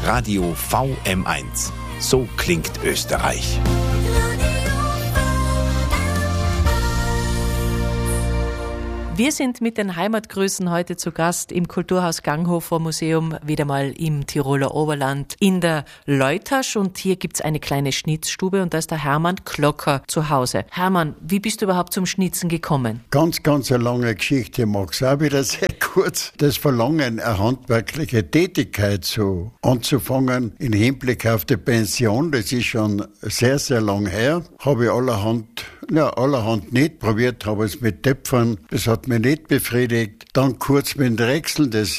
Radio VM1. So klingt Österreich. Wir sind mit den Heimatgrüßen heute zu Gast im Kulturhaus Ganghofer Museum, wieder mal im Tiroler Oberland, in der Leutasch. Und hier gibt's eine kleine Schnitzstube und da ist der Hermann Klocker zu Hause. Hermann, wie bist du überhaupt zum Schnitzen gekommen? Ganz eine lange Geschichte, mag's auch wieder sehr kurz. Das Verlangen, eine handwerkliche Tätigkeit so anzufangen, im Hinblick auf die Pension, das ist schon sehr, sehr lang her, habe ich allerhand nicht probiert, habe es mit Töpfern, das hat mich nicht befriedigt. Dann kurz mit dem Drechseln, das